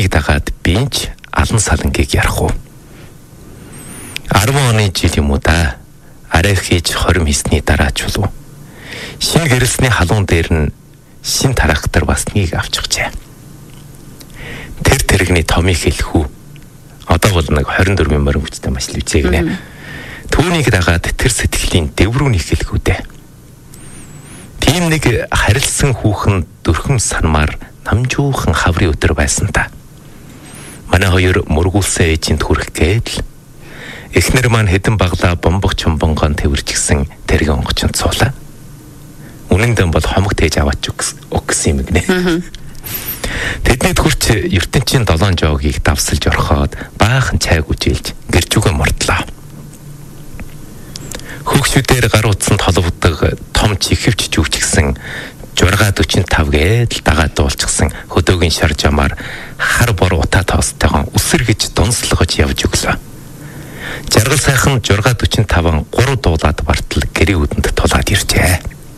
Түүнийг дагаад бинч алан салангийг ярах уу? 10 оны жил юм уу да. Арай хийж хорим хийсний дараа ч болов. Шинэ гэрэлсний халуун дээр нь шин трактор басныг авчихжээ. Тэр тэрэгний томыг хэлэхүү. Одоо бол нэг 24 морин хүчтэй маш л үзээ гинэ. Түүнийг дагаад тэр сэтгэлийн дэврүүнийг хэлэхүү дээ. Тийм нэг харилсан хүүхэн дөрхөн санмаар намжуухан хаврын өдөр байсан та. Манай хоёр мургуулсан ээжинд хүрэх гээд л эхнэр маань хэдэн баглаа бомбог чумбонгон тэрвэрчгсэн тэрэг онгочонд суулаа. Үнэн дэм бол хомог тээж аваач өгсөн юм гинэ. Тэдний хурц ертөнцийн 7 жоогийг давсалж орхоод баахан чайг үжээлж гэржүүгээ мордлоо. Хөгшүүдээр гар утсанд холбогддог том чихвч жүвчгсэн 645 гээд дагаад дуулчихсан хөдөөгийн шаржамаар хар бор утаа тоостойгоо үсэргэж донслогож явж өглөө. Жаргал сайхан 645 3 дуулаад бартал гэрийн үдэнд тулаад иржээ.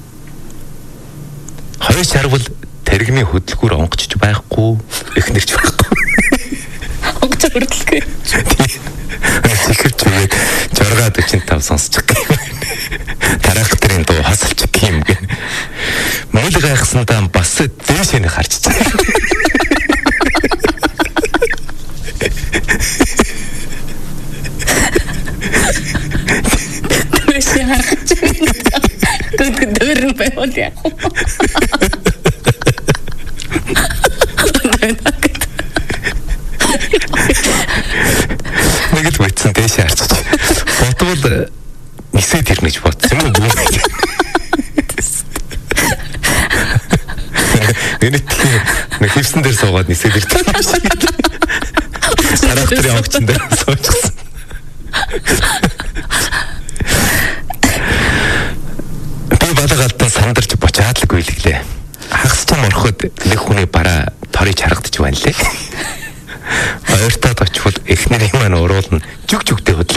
Хоёр шарвал тэрэгний хөдөлгүүр онгочж байхгүй, эхнэрч байхгүй. Онгоц хөдөлгөө. Чихвч үгээд 645 сонсчих юм. Тракторын дуу хасалчих юм гэн. Мөл гайхсандаа бас дээшээ нь харчихсан. Дээшээ харчихсан. Дөр байвал яах вэ? Нэг л битсэн дээшээ харчих. Ботвол нисээд ирнэ гэж бодсон юм уу? Нэг хөвсөн дээр суугаад нисээд ирдэг. Тракторын онгоцон дээр суучихсан. Би балагаалтаа сандарч бочаад л гүйлгэлээ. Хагас чам ороход нэг хүний бараа торыг харагдаж байна лээ. Ойртоод очвол эхнэрийн маань уруулна жүг жүгтэй хөдөл